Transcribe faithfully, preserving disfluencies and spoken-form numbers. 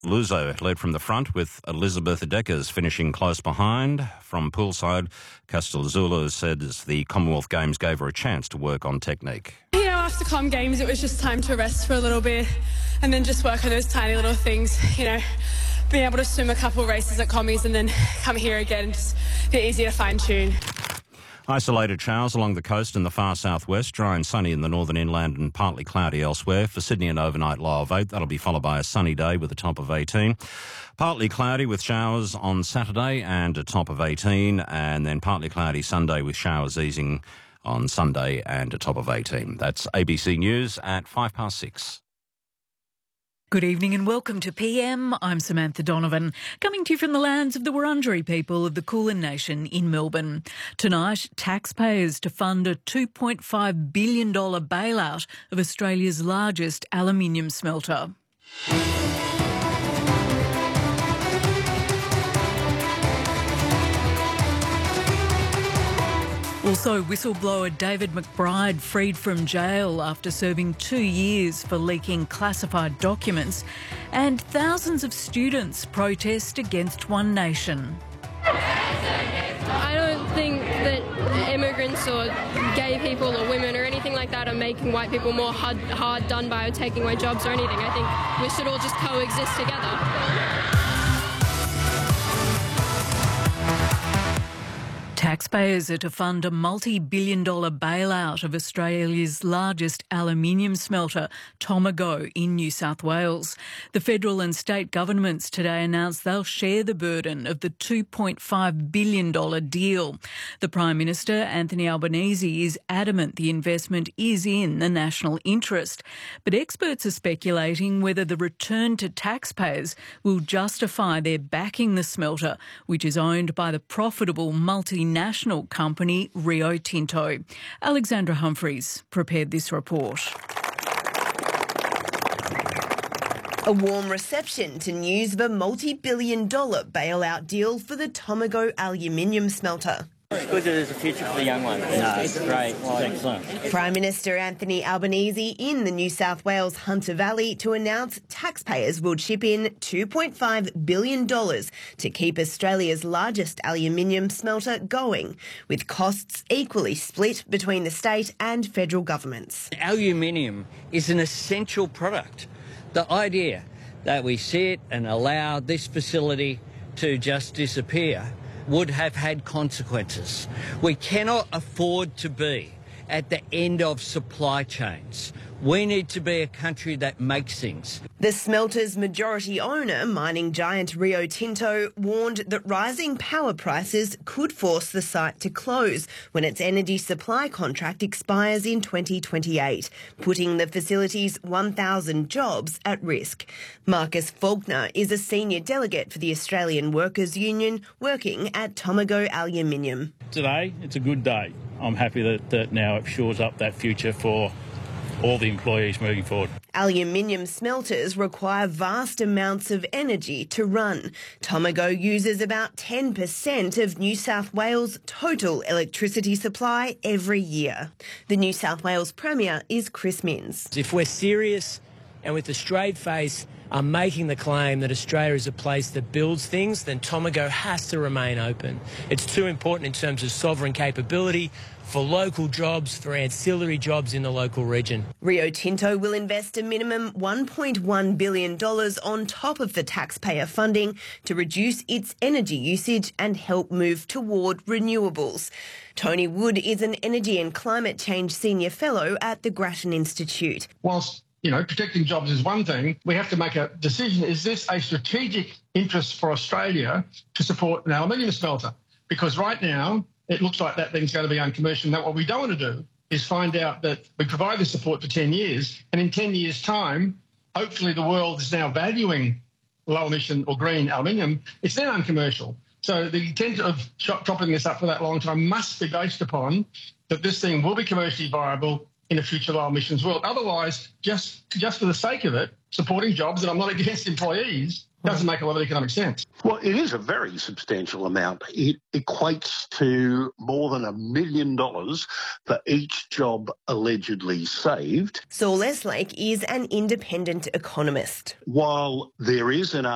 Luzo led from the front with Elizabeth Deckers finishing close behind. From poolside, Castelzulo says the Commonwealth Games gave her a chance to work on technique. You know, after Com Games, it was just time to rest for a little bit and then just work on those tiny little things, you know, being able to swim a couple races at Commies and then come here again and just a bit easier to fine-tune. Isolated showers along the coast in the far southwest, dry and sunny in the northern inland and partly cloudy elsewhere. For Sydney, an overnight low of eight. That'll be followed by a sunny day with a top of eighteen. Partly cloudy with showers on Saturday and a top of eighteen, and then partly cloudy Sunday with showers easing on Sunday and a top of eighteen. That's A B C News at five past six. Good evening and welcome to P M. I'm Samantha Donovan, coming to you from the lands of the Wurundjeri people of the Kulin Nation in Melbourne. Tonight, taxpayers to fund a two point five billion dollars bailout of Australia's largest aluminium smelter. Also, whistleblower David McBride freed from jail after serving two years for leaking classified documents, and thousands of students protest against One Nation. I don't think that immigrants or gay people or women or anything like that are making white people more hard, hard done by or taking away jobs or anything. I think we should all just coexist together. Taxpayers are to fund a multi-billion dollar bailout of Australia's largest aluminium smelter, Tomago, in New South Wales. The federal and state governments today announced they'll share the burden of the two point five billion dollars deal. The Prime Minister, Anthony Albanese, is adamant the investment is in the national interest. But experts are speculating whether the return to taxpayers will justify their backing the smelter, which is owned by the profitable multinational national company Rio Tinto. Alexandra Humphreys prepared this report. A warm reception to news of a multi-billion dollar bailout deal for the Tomago aluminium smelter. It's good that there's a future for the young ones. No, it's great. It's excellent. Prime Minister Anthony Albanese in the New South Wales Hunter Valley to announce taxpayers will chip in two point five billion dollars to keep Australia's largest aluminium smelter going, with costs equally split between the state and federal governments. Aluminium is an essential product. The idea that we sit and allow this facility to just disappear would have had consequences. We cannot afford to be at the end of supply chains. We need to be a country that makes things. The smelter's majority owner, mining giant Rio Tinto, warned that rising power prices could force the site to close when its energy supply contract expires in twenty twenty-eight, putting the facility's one thousand jobs at risk. Marcus Faulkner is a senior delegate for the Australian Workers' Union working at Tomago Aluminium. Today, it's a good day. I'm happy that, that now it shores up that future for all the employees moving forward. Aluminium smelters require vast amounts of energy to run. Tomago uses about ten percent of New South Wales' total electricity supply every year. The New South Wales Premier is Chris Minns. If we're serious and with a straight face are making the claim that Australia is a place that builds things, then Tomago has to remain open. It's too important in terms of sovereign capability, for local jobs, for ancillary jobs in the local region. Rio Tinto will invest a minimum one point one billion dollars on top of the taxpayer funding to reduce its energy usage and help move toward renewables. Tony Wood is an Energy and Climate Change Senior Fellow at the Grattan Institute. Whilst You know, protecting jobs is one thing. We have to make a decision. Is this a strategic interest for Australia to support an aluminium smelter? Because right now, it looks like that thing's going to be uncommercial. Now, what we don't want to do is find out that we provide the support for ten years, and in ten years' time, hopefully the world is now valuing low-emission or green aluminium. It's then uncommercial. So the intent of chopping this up for that long time must be based upon that this thing will be commercially viable in a future low emissions world. Otherwise, just just for the sake of it, supporting jobs, and I'm not against employees, doesn't make a lot of economic sense. Well, it is a very substantial amount. It equates to more than a million dollars for each job allegedly saved. Saul Eslake is an independent economist. While there is an